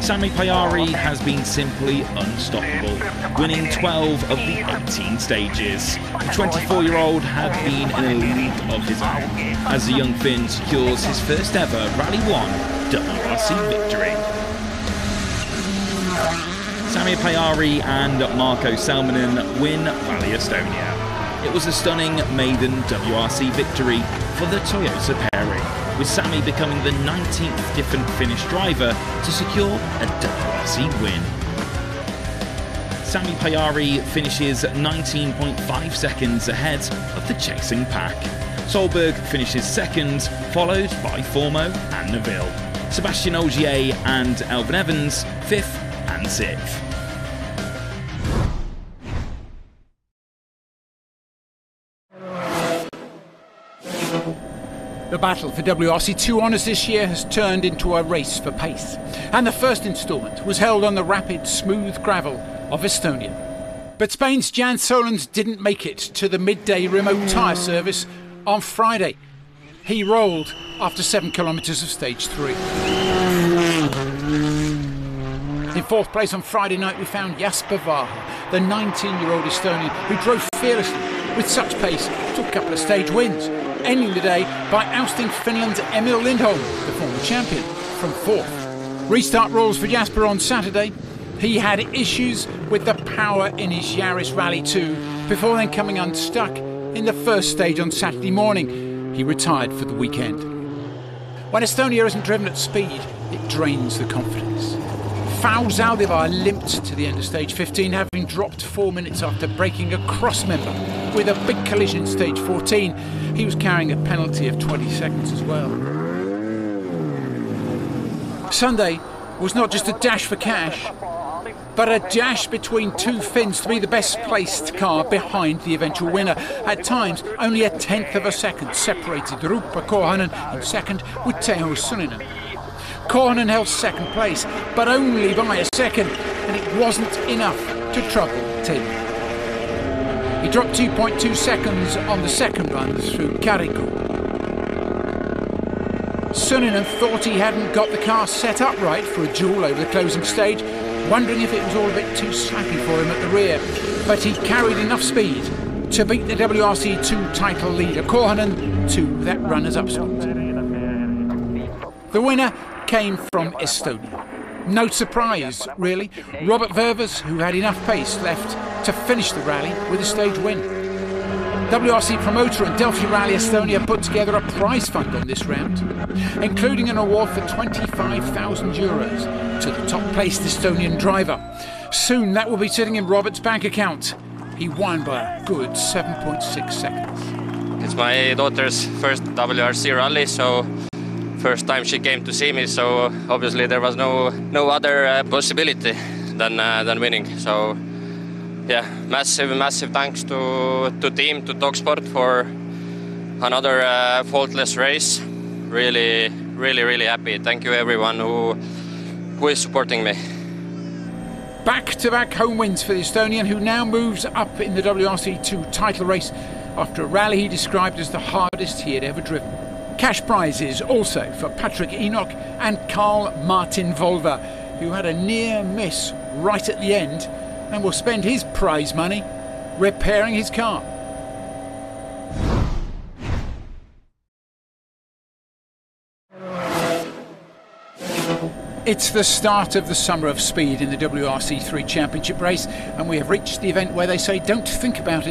Sami Pajari has been simply unstoppable, winning 12 of the 18 stages. The 24-year-old had been in a league of his own, as the young Finn secures his first ever Rally 1 WRC victory. Sami Pajari and Marko Salminen win Rally Estonia. It was a stunning maiden WRC victory for the Toyota pairing, with Sami becoming the 19th different Finnish driver to secure a WRC win. Sami Pajari finishes 19.5 seconds ahead of the chasing pack. Solberg finishes second, followed by Formo and Neville. Sebastian Ogier and Elfyn Evans, 5th and 6th. The battle for WRC2 honours this year has turned into a race for pace, and the first instalment was held on the rapid, smooth gravel of Estonia. But Spain's Jan Solans didn't make it to the midday remote tyre service on Friday. He rolled after 7 kilometres of stage 3. In 4th place on Friday night we found Jasper Vaha, the 19-year-old Estonian who drove fearlessly with such pace to a couple of stage wins, ending the day by ousting Finland's Emil Lindholm, the former champion, from 4th. Restart rules for Jasper on Saturday. He had issues with the power in his Yaris Rally 2 before then coming unstuck in the first stage on Saturday morning. He retired for the weekend. When Estonia isn't driven at speed, it drains the confidence. Fau Zaldivar limped to the end of stage 15, having dropped 4 minutes after breaking a cross member with a big collision in stage 14. He was carrying a penalty of 20 seconds as well. Sunday was not just a dash for cash, but a dash between two Finns to be the best placed car behind the eventual winner. At times, only a 1/10 of a second separated Ruppa Korhonen in second with Teuvo Suninen. Korhonen held second place, but only by a second, and it wasn't enough to trouble Tim. He dropped 2.2 seconds on the second run through Karikko. Suninen thought he hadn't got the car set up right for a duel over the closing stage, wondering if it was all a bit too slacky for him at the rear, but he carried enough speed to beat the WRC2 title leader Korhonen to that runner's-up spot. The winner came from Estonia. No surprise, really. Robert Ververs, who had enough pace left to finish the rally with a stage win. WRC promoter and Delphi Rally Estonia put together a prize fund on this round, including an award for €25,000 to the top-placed Estonian driver. Soon that will be sitting in Robert's bank account. He won by a good 7.6 seconds. It's my daughter's first WRC rally, so first time she came to see me, so obviously there was no other possibility than winning. So yeah, massive thanks to team, to TalkSport for another faultless race. Really happy. Thank you everyone who is supporting me. Back-to-back home wins for the Estonian, who now moves up in the WRC2 title race after a rally he described as the hardest he had ever driven. Cash prizes also for Patrick Enoch and Carl Martin Volva, who had a near miss right at the end and will spend his prize money repairing his car. It's the start of the summer of speed in the WRC3 Championship race, and we have reached the event where they say don't think about it